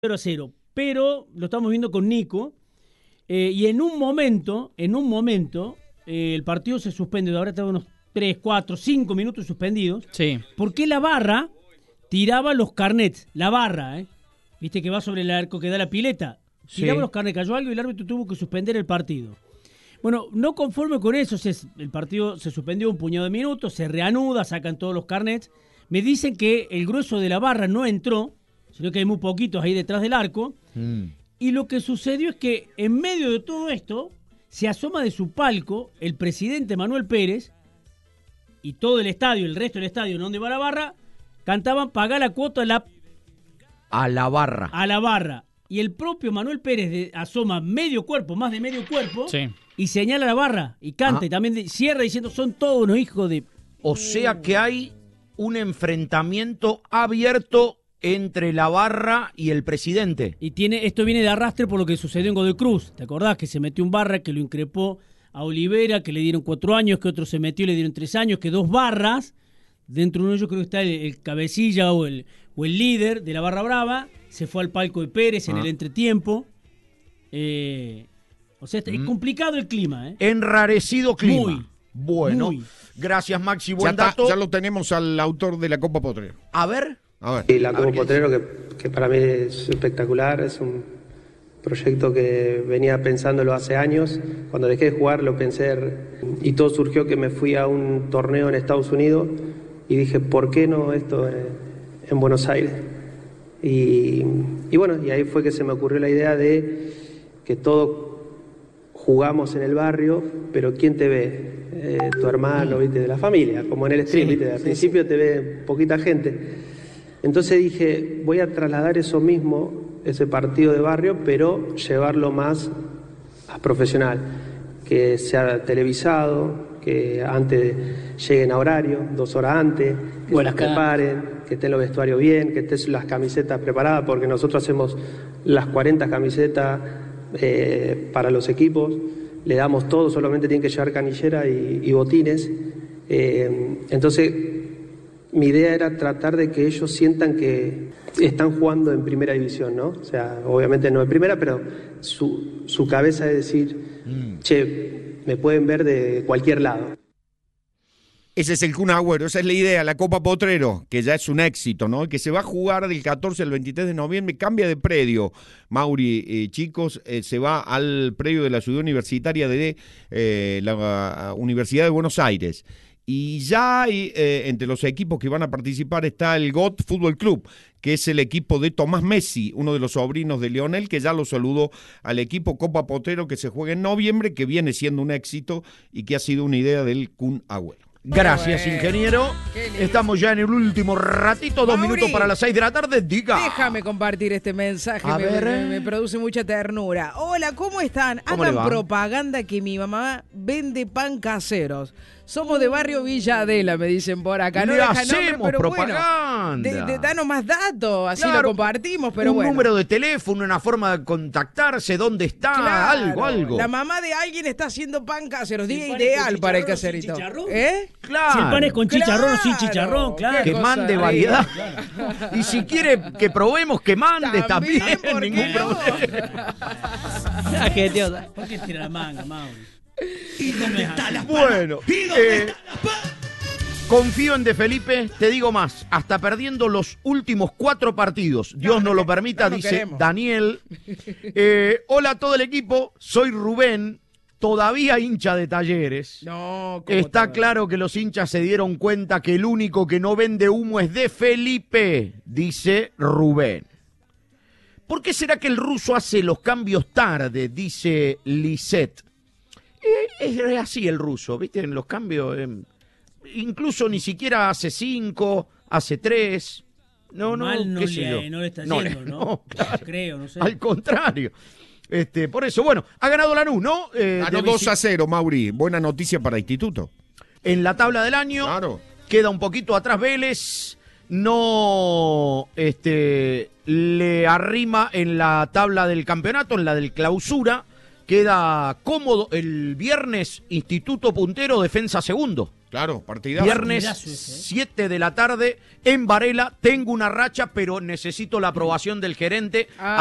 0-0, pero lo estamos viendo con Nico, y en un momento, el partido se suspende, ahora está unos 3, 4, 5 minutos suspendidos, Sí. porque la barra tiraba los carnets, la barra, viste que va sobre el arco que da la pileta, tiraba los carnets, cayó algo y el árbitro tuvo que suspender el partido. Bueno, no conforme con eso, el partido se suspendió un puñado de minutos, se reanuda, sacan todos los carnets, me dicen que el grueso de la barra no entró, sino que hay muy poquitos ahí detrás del arco, y lo que sucedió es que en medio de todo esto se asoma de su palco el presidente Manuel Pérez y todo el estadio, el resto del estadio donde va la barra, cantaban "Pagá la cuota a la barra". Y el propio Manuel Pérez asoma medio cuerpo, más de medio cuerpo, Sí. y señala a la barra y canta, y también cierra diciendo "son todos unos hijos de..." O sea que hay un enfrentamiento abierto entre la barra y el presidente. Y esto viene de arrastre por lo que sucedió en Godoy Cruz. ¿Te acordás que se metió un barra que lo increpó a Olivera, que le dieron 4 años, que otro se metió y le dieron 3 años, que 2 barras, dentro de uno yo creo que está el cabecilla o el líder de la barra brava, se fue al palco de Pérez en el entretiempo. O sea, es complicado el clima. Enrarecido clima. Muy. Bueno, muy. Gracias Maxi, buen dato. Ya lo tenemos al autor de la Copa Potrero. A ver. Y la Copa Potrero, que para mí es espectacular, es un proyecto que venía pensándolo hace años. Cuando dejé de jugar lo pensé y todo surgió que me fui a un torneo en Estados Unidos y dije, ¿por qué no esto en Buenos Aires? Y bueno, y ahí fue que se me ocurrió la idea de que todos jugamos en el barrio, pero ¿quién te ve? Tu hermano, ¿viste? De la familia, como en el stream, ¿viste? Al principio te ve poquita gente. Entonces dije, voy a trasladar eso mismo, ese partido de barrio, pero llevarlo más a profesional, que sea televisado, que antes lleguen a horario, 2 horas antes, que se preparen, que estén los vestuarios bien, que estén las camisetas preparadas, porque nosotros hacemos las 40 camisetas para los equipos, le damos todo, solamente tienen que llevar canillera y botines. Entonces, mi idea era tratar de que ellos sientan que están jugando en primera división, ¿no? O sea, obviamente no en primera, pero su cabeza es decir, che, me pueden ver de cualquier lado. Ese es el Kun Agüero, esa es la idea, la Copa Potrero, que ya es un éxito, ¿no? Que se va a jugar del 14 al 23 de noviembre, cambia de predio, Mauri, chicos, se va al predio de la Ciudad Universitaria de la Universidad de Buenos Aires. Y ya hay, entre los equipos que van a participar está el GOT Fútbol Club, que es el equipo de Tomás Messi, uno de los sobrinos de Lionel, que ya lo saludó al equipo Copa Potrero que se juega en noviembre, que viene siendo un éxito y que ha sido una idea del Kun Agüero. Gracias, ingeniero. Estamos ya en el último ratito, 2 minutos para las 6 de la tarde. Diga. Déjame compartir este mensaje, me produce mucha ternura. Hola, ¿cómo están? ¿Cómo le va? Hagan propaganda que mi mamá vende pan caseros. Somos de barrio Villa Adela, me dicen por acá. No Le dejan hacemos nombre, pero propaganda. bueno, danos más datos, así Claro, lo compartimos, pero un bueno. número de teléfono, una forma de contactarse, dónde está, Claro, algo. La mamá de alguien está haciendo pan caseros, día pan ideal con para el chicharrón, sin caserito. chicharrón. Claro. Si el pan es con chicharrón o sin Claro, chicharrón, claro. Que cosa mande rica. variedad. Y si quiere que probemos, que mande también. ¿por qué Ningún no? problema. ¿Por qué tira la manga, Mauri? Bueno, confío en De Felipe, te digo más, hasta perdiendo los últimos 4 partidos, Dios no lo permita, no dice queremos. Daniel. Hola a todo el equipo, soy Rubén, todavía hincha de Talleres. No, ¿cómo Está te- claro que los hinchas se dieron cuenta que el único que no vende humo es De Felipe, dice Rubén. ¿Por qué será que el ruso hace los cambios tarde? Dice Lisette. Es así el ruso, ¿viste? En los cambios, incluso ni siquiera hace 5, hace 3. No, Mal qué sé yo. no le está No yendo, le- ¿no? no, claro. Creo, no sé. Al contrario. Por eso, bueno, ha ganado Lanús, ¿no? Ganó 2-0, Mauri. Buena noticia para Instituto. En la tabla del año, Claro. queda un poquito atrás Vélez, no le arrima en la tabla del campeonato, en la del clausura, queda cómodo el viernes, Instituto puntero, Defensa segundo. Claro, partidazo. Viernes, Partidazo ese, 7 de la tarde, en Varela. Tengo una racha, pero necesito la aprobación del gerente.